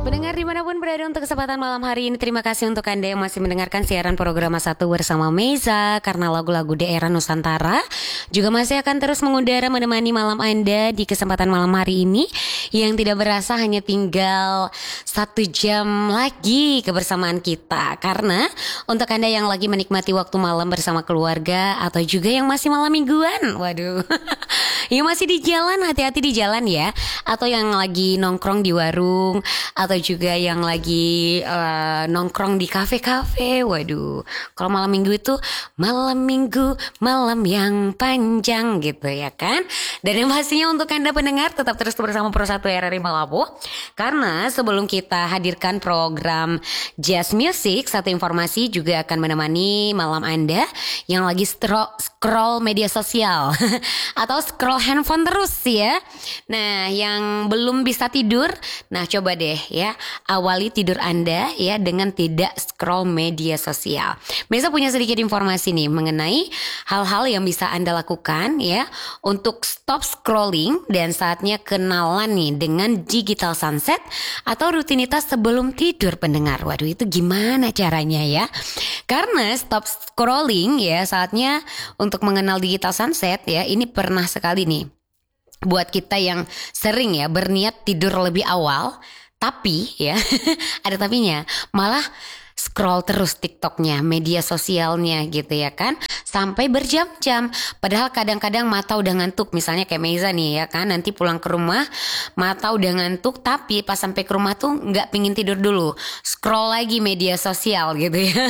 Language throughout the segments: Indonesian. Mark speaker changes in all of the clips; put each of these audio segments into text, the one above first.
Speaker 1: Pendengar dimanapun berada untuk kesempatan malam hari ini, terima kasih untuk Anda yang masih mendengarkan siaran program Satu bersama Meza. Karena lagu-lagu daerah Nusantara juga masih akan terus mengudara menemani malam Anda di kesempatan malam hari ini, yang tidak berasa hanya tinggal 1 jam lagi kebersamaan kita. Karena untuk Anda yang lagi menikmati waktu malam bersama keluarga, atau juga yang masih malam mingguan, waduh, yang masih di jalan, hati-hati di jalan ya. Atau yang lagi nongkrong di warung, atau juga yang lagi nongkrong di kafe-kafe. Waduh, kalau malam minggu itu malam minggu, malam yang panjang gitu ya kan. Dan yang pastinya untuk Anda pendengar tetap terus bersama Pro 1 RRI Malabo. Karena sebelum kita hadirkan program Jazz Music, satu informasi juga akan menemani malam Anda yang lagi scroll media sosial atau scroll handphone terus ya. Nah, yang belum bisa tidur, nah coba deh ya, awali tidur Anda ya dengan tidak scroll media sosial. Biasa punya sedikit informasi nih mengenai hal-hal yang bisa Anda lakukan ya untuk stop scrolling dan saatnya kenalan nih dengan digital sunset atau rutinitas sebelum tidur pendengar. Waduh, itu gimana caranya ya? Karena stop scrolling ya saatnya untuk mengenal digital sunset ya, ini pernah sekali nih buat kita yang sering ya berniat tidur lebih awal, tapi ya ada tapinya, malah scroll terus TikToknya, media sosialnya gitu ya kan, sampai berjam-jam. Padahal kadang-kadang mata udah ngantuk, misalnya kayak Meza nih ya kan, nanti pulang ke rumah mata udah ngantuk, tapi pas sampai ke rumah tuh nggak pingin tidur dulu, scroll lagi media sosial gitu ya.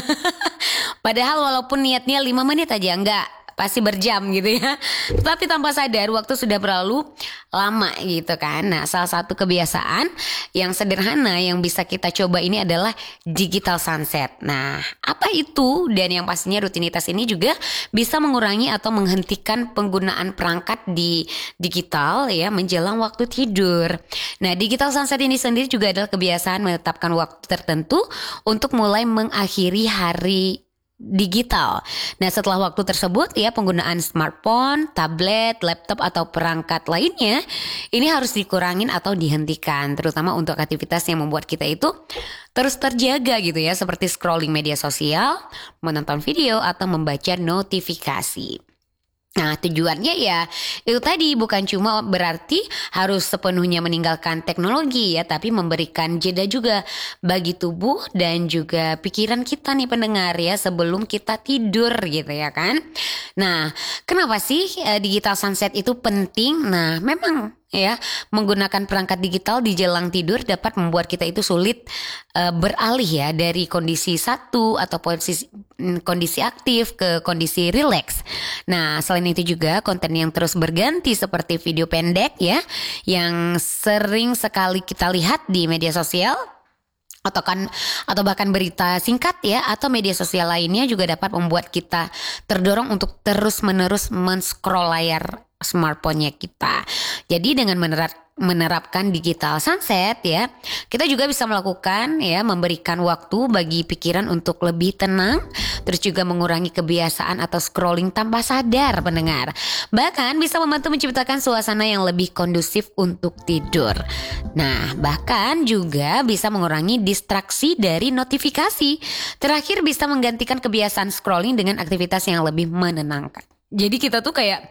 Speaker 1: Padahal walaupun niatnya 5 menit aja, enggak, pasti berjam gitu ya. Tapi tanpa sadar waktu sudah berlalu lama gitu kan. Nah, salah satu kebiasaan yang sederhana yang bisa kita coba ini adalah digital sunset. Nah, apa itu? Dan yang pastinya rutinitas ini juga bisa mengurangi atau menghentikan penggunaan perangkat di digital ya menjelang waktu tidur. Nah, digital sunset ini sendiri juga adalah kebiasaan menetapkan waktu tertentu untuk mulai mengakhiri hari digital. Nah, setelah waktu tersebut ya, penggunaan smartphone, tablet, laptop atau perangkat lainnya ini harus dikurangin atau dihentikan, terutama untuk aktivitas yang membuat kita itu terus terjaga gitu ya, seperti scrolling media sosial, menonton video atau membaca notifikasi. Nah, tujuannya ya itu tadi, bukan cuma berarti harus sepenuhnya meninggalkan teknologi ya, tapi memberikan jeda juga bagi tubuh dan juga pikiran kita nih pendengar ya, sebelum kita tidur gitu ya kan. Nah, kenapa sih digital sunset itu penting? Nah, memang ya, menggunakan perangkat digital di jelang tidur dapat membuat kita itu sulit beralih ya dari kondisi satu atau kondisi aktif ke kondisi rileks. Nah, selain itu juga konten yang terus berganti seperti video pendek ya, yang sering sekali kita lihat di media sosial, atau bahkan berita singkat ya, atau media sosial lainnya juga dapat membuat kita terdorong untuk terus-menerus men-scroll layar smartphone-nya kita. Jadi dengan menerapkan digital sunset ya, kita juga bisa melakukan ya, memberikan waktu bagi pikiran untuk lebih tenang, terus juga mengurangi kebiasaan atau scrolling tanpa sadar pendengar. Bahkan bisa membantu menciptakan suasana yang lebih kondusif untuk tidur. Nah, bahkan juga bisa mengurangi distraksi dari notifikasi. Terakhir bisa menggantikan kebiasaan scrolling dengan aktivitas yang lebih menenangkan. Jadi kita tuh kayak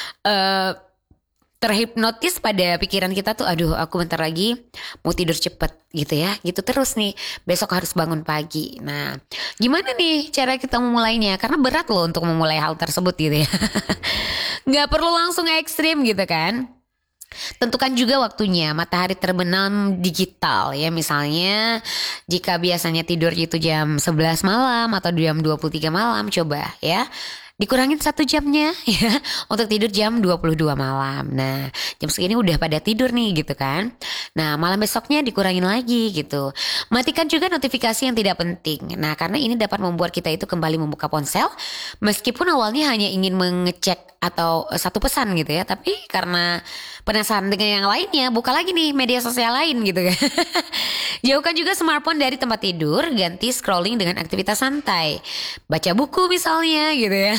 Speaker 1: terhipnotis pada pikiran kita tuh, aduh aku bentar lagi mau tidur cepet gitu ya, gitu terus nih, besok harus bangun pagi. Nah, gimana nih cara kita memulainya? Karena berat loh untuk memulai hal tersebut gitu ya. Nggak perlu langsung ekstrim gitu kan. Tentukan juga waktunya, matahari terbenam digital ya, misalnya jika biasanya tidur itu jam 11 malam atau jam 23 malam, coba ya dikurangin 1 jamnya ya untuk tidur jam 22 malam. Nah, jam segini udah pada tidur nih gitu kan. Nah, malam besoknya dikurangin lagi gitu. Matikan juga notifikasi yang tidak penting. Nah, karena ini dapat membuat kita itu kembali membuka ponsel meskipun awalnya hanya ingin mengecek atau satu pesan gitu ya, tapi karena Penasaran dengan yang lainnya, buka lagi nih media sosial lain gitu kan. Jauhkan juga smartphone dari tempat tidur, ganti scrolling dengan aktivitas santai. Baca buku misalnya gitu ya.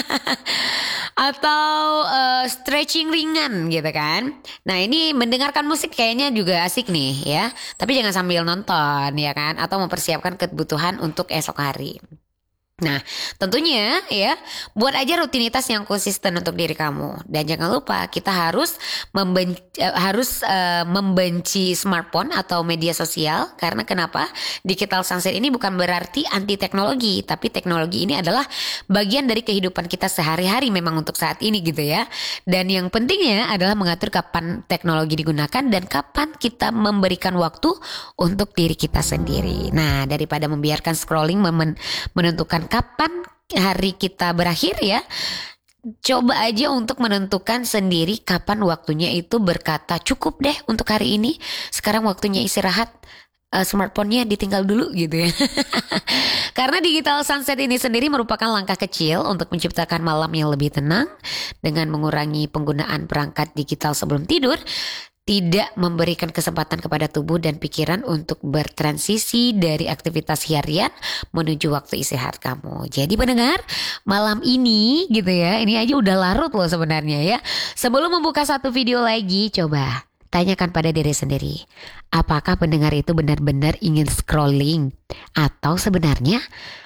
Speaker 1: Atau stretching ringan gitu kan. Nah ini mendengarkan musik kayaknya juga asik nih ya. Tapi jangan sambil nonton ya kan. Atau mempersiapkan kebutuhan untuk esok hari. Nah, tentunya ya, buat aja rutinitas yang konsisten untuk diri kamu. Dan jangan lupa kita membenci smartphone atau media sosial. Karena kenapa? Digital sunset ini bukan berarti anti teknologi, tapi teknologi ini adalah bagian dari kehidupan kita sehari-hari memang untuk saat ini gitu ya. Dan yang pentingnya adalah mengatur kapan teknologi digunakan dan kapan kita memberikan waktu untuk diri kita sendiri. Nah, daripada membiarkan scrolling menentukan kapan hari kita berakhir ya, coba aja untuk menentukan sendiri kapan waktunya itu berkata cukup deh untuk hari ini. Sekarang waktunya istirahat, smartphone-nya ditinggal dulu gitu ya. Karena digital sunset ini sendiri merupakan langkah kecil untuk menciptakan malam yang lebih tenang dengan mengurangi penggunaan perangkat digital sebelum tidur. Tidak memberikan kesempatan kepada tubuh dan pikiran untuk bertransisi dari aktivitas harian menuju waktu istirahat kamu. Jadi pendengar, malam ini gitu ya, ini aja udah larut loh sebenarnya ya. Sebelum membuka satu video lagi, coba tanyakan pada diri sendiri. Apakah pendengar itu benar-benar ingin scrolling? Atau sebenarnya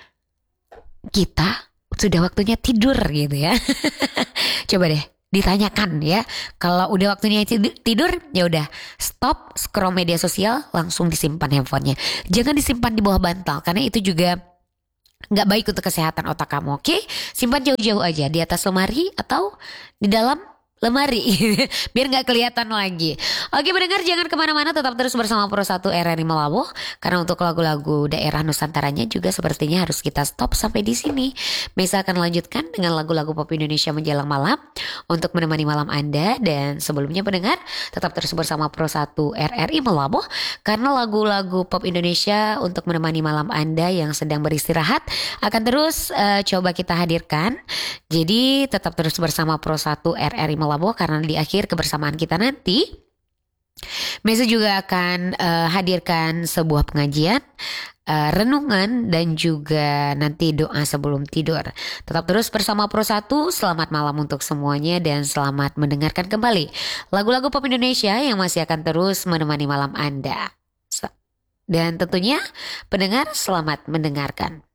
Speaker 1: kita sudah waktunya tidur gitu ya. Coba deh ditanyakan ya. Kalau udah waktunya tidur, ya udah stop scroll media sosial, langsung disimpan handphonenya. Jangan disimpan di bawah bantal karena itu juga nggak baik untuk kesehatan otak kamu. Oke, simpan jauh-jauh aja di atas lemari atau di dalam lemari biar nggak kelihatan lagi. Oke pendengar, jangan kemana-mana, tetap terus bersama Pro 1 RRI Malabo karena untuk lagu-lagu daerah Nusantaranya juga sepertinya harus kita stop sampai di sini. Mesa akan lanjutkan dengan lagu-lagu pop Indonesia menjelang malam untuk menemani malam Anda. Dan sebelumnya pendengar, tetap terus bersama Pro 1 RRI Malabo karena lagu-lagu pop Indonesia untuk menemani malam Anda yang sedang beristirahat akan terus coba kita hadirkan. Jadi tetap terus bersama Pro 1 RRI Malabo karena di akhir kebersamaan kita nanti Mesa juga akan hadirkan sebuah pengajian, renungan dan juga nanti doa sebelum tidur. Tetap terus bersama Pro 1, selamat malam untuk semuanya dan selamat mendengarkan kembali lagu-lagu pop Indonesia yang masih akan terus menemani malam Anda. Dan tentunya pendengar selamat mendengarkan.